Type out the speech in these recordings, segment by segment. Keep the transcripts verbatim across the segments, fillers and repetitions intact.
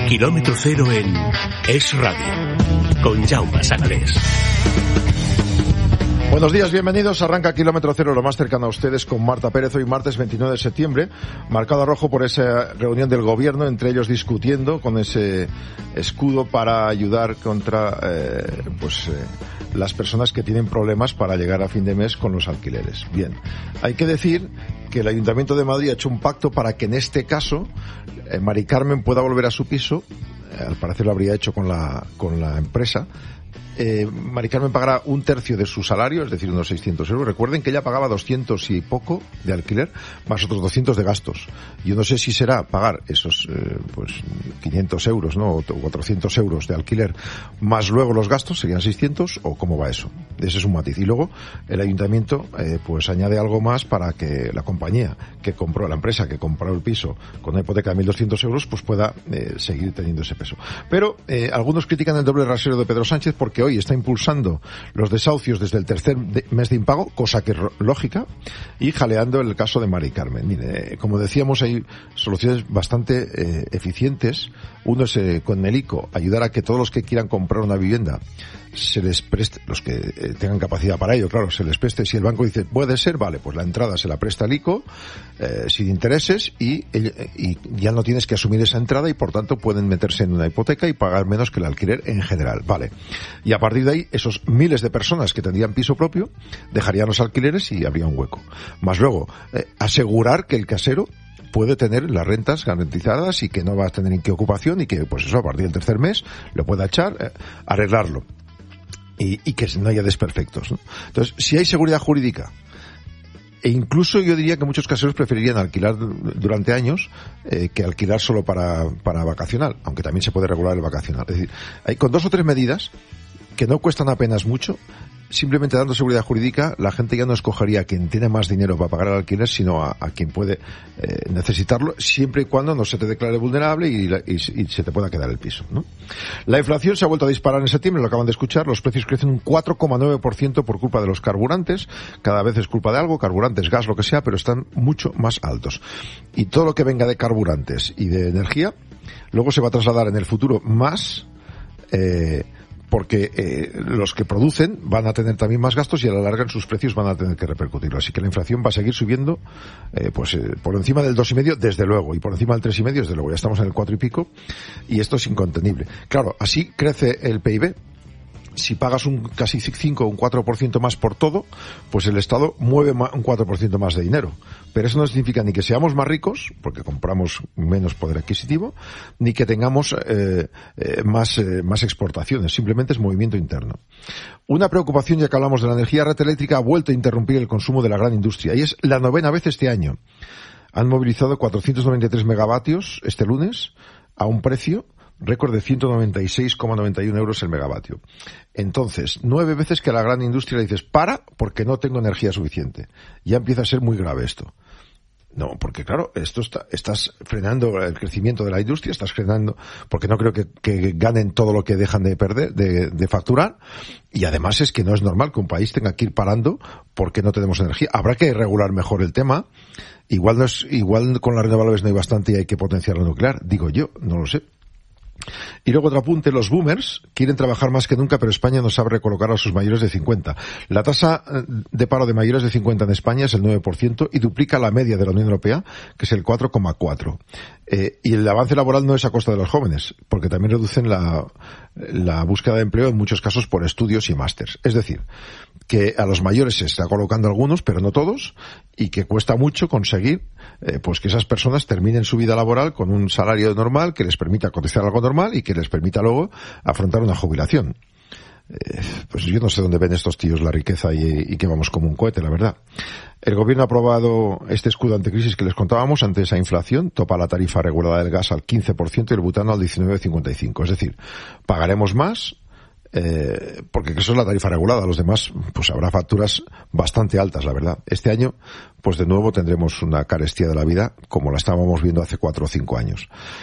Kilómetro cero en Es Radio, con Jaume Sagalés. Buenos días, bienvenidos. Arranca Kilómetro Cero, lo más cercano a ustedes, con Marta Pérez. Hoy martes veintinueve de septiembre, marcado a rojo por esa reunión del gobierno, entre ellos discutiendo con ese escudo para ayudar contra eh, pues eh, las personas que tienen problemas para llegar a fin de mes con los alquileres. Bien, hay que decir que el Ayuntamiento de Madrid ha hecho un pacto para que en este caso eh, Mari Carmen pueda volver a su piso. Eh, al parecer lo habría hecho con la, con la empresa. Eh, Mari Carmen pagará un tercio de su salario, es decir, unos seiscientos euros. Recuerden que ella pagaba doscientos y poco de alquiler, más otros doscientos de gastos. Yo no sé si será pagar esos eh, pues quinientos euros, ¿no? O cuatrocientos euros de alquiler, más luego los gastos, serían seiscientos, o cómo va eso. Ese es un matiz. Y luego el ayuntamiento eh, pues añade algo más para que la compañía que compró, la empresa que compró el piso con una hipoteca de mil doscientos euros, pues pueda eh, seguir teniendo ese peso. Pero eh, algunos critican el doble rasero de Pedro Sánchez porque hoy está impulsando los desahucios desde el tercer de mes de impago, cosa que es lógica, y jaleando el caso de Mari Carmen. Mire, como decíamos, hay soluciones bastante eh, eficientes. Uno es eh, con el ICO, ayudar a que todos los que quieran comprar una vivienda se les preste, los que eh, tengan capacidad para ello, claro, se les preste. Si el banco dice, puede ser, vale, pues la entrada se la presta el ICO, eh, sin intereses, y, y ya no tienes que asumir esa entrada y por tanto pueden meterse en una hipoteca y pagar menos que el alquiler en general, vale. Y a partir de ahí, esos miles de personas que tendrían piso propio dejarían los alquileres y habría un hueco. Más luego, eh, asegurar que el casero puede tener las rentas garantizadas y que no va a tener en qué ocupación y que, pues eso, a partir del tercer mes lo pueda echar, eh, arreglarlo. Y, y que no haya desperfectos, ¿no? Entonces, si hay seguridad jurídica, e incluso yo diría que muchos caseros preferirían alquilar durante años eh, que alquilar solo para, para vacacional, aunque también se puede regular el vacacional. Es decir, hay con dos o tres medidas que no cuestan apenas mucho. Simplemente dando seguridad jurídica, la gente ya no escogería a quien tiene más dinero para pagar el alquiler, sino a, a quien puede eh, necesitarlo, siempre y cuando no se te declare vulnerable y, la, y, y se te pueda quedar el piso, ¿no? La inflación se ha vuelto a disparar en septiembre, lo acaban de escuchar. Los precios crecen un cuatro coma nueve por ciento por culpa de los carburantes. Cada vez es culpa de algo, carburantes, gas, lo que sea, pero están mucho más altos. Y todo lo que venga de carburantes y de energía, luego se va a trasladar en el futuro más... Eh, porque eh, los que producen van a tener también más gastos y a la larga en sus precios van a tener que repercutirlo. Así que la inflación va a seguir subiendo eh, pues eh, por encima del dos y medio, desde luego, y por encima del tres y medio, desde luego. Ya estamos en el cuatro y pico y esto es incontenible. Claro, así crece el P I B. Si pagas un casi cinco o un cuatro por ciento más por todo, pues el Estado mueve un cuatro por ciento más de dinero. Pero eso no significa ni que seamos más ricos, porque compramos menos poder adquisitivo, ni que tengamos eh, eh, más, eh, más exportaciones. Simplemente es movimiento interno. Una preocupación, ya que hablamos de la energía, red eléctrica ha vuelto a interrumpir el consumo de la gran industria. Y es la novena vez este año. Han movilizado cuatrocientos noventa y tres megavatios este lunes a un precio récord de ciento noventa y seis coma noventa y uno euros el megavatio. Entonces, nueve veces que a la gran industria le dices, para, porque no tengo energía suficiente. Ya empieza a ser muy grave esto. No, porque claro, esto está, estás frenando el crecimiento de la industria, estás frenando, porque no creo que, que ganen todo lo que dejan de perder, de, de facturar, y además es que no es normal que un país tenga que ir parando porque no tenemos energía. Habrá que regular mejor el tema. Igual no es, igual con las renovables no hay bastante y hay que potenciar la nuclear, digo yo, no lo sé. Y luego otro apunte, los boomers quieren trabajar más que nunca, pero España no sabe recolocar a sus mayores de cincuenta. La tasa de paro de mayores de cincuenta en España es el nueve por ciento y duplica la media de la Unión Europea, que es el cuatro coma cuatro. Eh, y el avance laboral no es a costa de los jóvenes, porque también reducen la, la búsqueda de empleo en muchos casos por estudios y másters. Es decir, que a los mayores se está colocando algunos, pero no todos, y que cuesta mucho conseguir eh, pues que esas personas terminen su vida laboral con un salario normal que les permita cotizar algo normal y que les permita luego afrontar una jubilación. Eh, pues yo no sé dónde ven estos tíos la riqueza y, y que vamos como un cohete, la verdad. El gobierno ha aprobado este escudo anticrisis que les contábamos ante esa inflación, topa la tarifa regulada del gas al quince por ciento y el butano al diecinueve coma cincuenta y cinco. Es decir, pagaremos más, eh, porque eso es la tarifa regulada. Los demás, pues habrá facturas bastante altas, la verdad. Este año, pues de nuevo tendremos una carestía de la vida como la estábamos viendo hace cuatro o cinco años.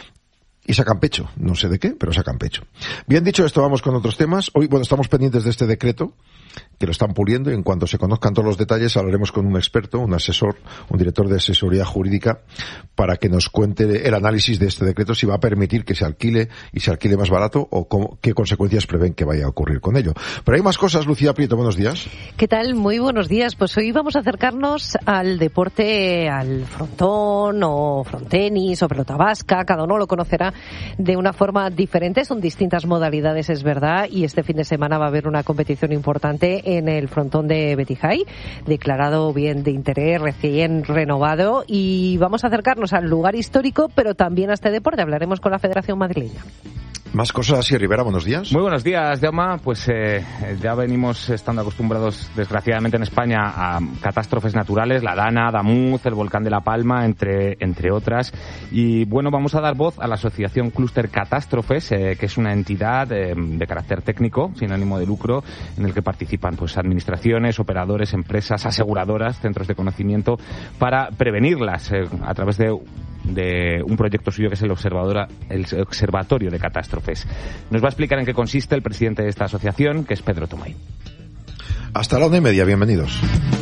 Y sacan pecho, no sé de qué, pero sacan pecho. Bien dicho esto, vamos con otros temas. Hoy, bueno, estamos pendientes de este decreto que lo están puliendo, y en cuanto se conozcan todos los detalles hablaremos con un experto, un asesor, un director de asesoría jurídica, para que nos cuente el análisis de este decreto, si va a permitir que se alquile y se alquile más barato o cómo, qué consecuencias prevén que vaya a ocurrir con ello. Pero hay más cosas. Lucía Prieto, buenos días. ¿Qué tal? Muy buenos días. Pues hoy vamos a acercarnos al deporte, al frontón o frontenis o pelota vasca. Cada uno lo conocerá de una forma diferente. Son distintas modalidades, es verdad, y este fin de semana va a haber una competición importante en el frontón de Betijay, declarado bien de interés, recién renovado, y vamos a acercarnos al lugar histórico, pero también a este deporte. Hablaremos con la Federación Madrileña. Más cosas, así, Rivera, buenos días. Muy buenos días, Jaume. Pues eh, ya venimos estando acostumbrados, desgraciadamente en España, a catástrofes naturales, la Dana, Damuz, el volcán de La Palma, entre entre otras. Y bueno, vamos a dar voz a la asociación Clúster Catástrofes, eh, que es una entidad eh, de carácter técnico, sin ánimo de lucro, en el que participan pues administraciones, operadores, empresas, aseguradoras, centros de conocimiento, para prevenirlas eh, a través de de un proyecto suyo que es el, observadora, el Observatorio de Catástrofes. Nos va a explicar en qué consiste el presidente de esta asociación, que es Pedro Tomay. Hasta la una y media, bienvenidos.